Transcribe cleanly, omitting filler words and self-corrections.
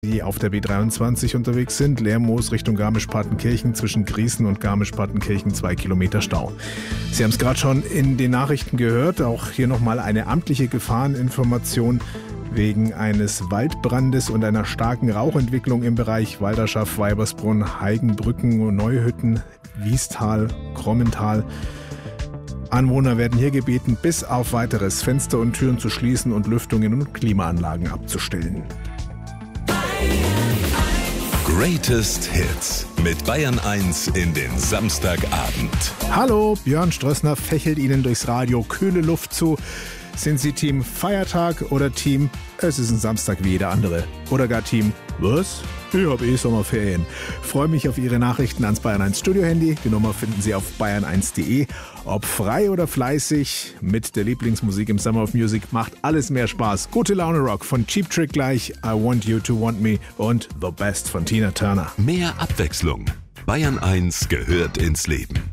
die auf der B23 unterwegs sind. Lermoos Richtung Garmisch-Partenkirchen, zwischen Griesen und Garmisch-Partenkirchen 2 Kilometer Stau. Sie haben es gerade schon in den Nachrichten gehört, auch hier nochmal eine amtliche Gefahreninformation wegen eines Waldbrandes und einer starken Rauchentwicklung im Bereich Walderschaft, Weibersbrunn, Heigenbrücken, Neuhütten, Wiestal, Krommental. Anwohner werden hier gebeten, bis auf weiteres Fenster und Türen zu schließen und Lüftungen und Klimaanlagen abzustellen. Greatest Hits mit Bayern 1 in den Samstagabend. Hallo, Björn Strössner fächelt Ihnen durchs Radio kühle Luft zu. Sind Sie Team Feiertag oder Team es ist ein Samstag wie jeder andere? Oder gar Team was? Ich habe Sommerferien. Freue mich auf Ihre Nachrichten ans Bayern 1 Studio-Handy. Die Nummer finden Sie auf bayern1.de. Ob frei oder fleißig, mit der Lieblingsmusik im Summer of Music macht alles mehr Spaß. Gute Laune Rock von Cheap Trick gleich, I Want You to Want Me und The Best von Tina Turner. Mehr Abwechslung. Bayern 1 gehört ins Leben.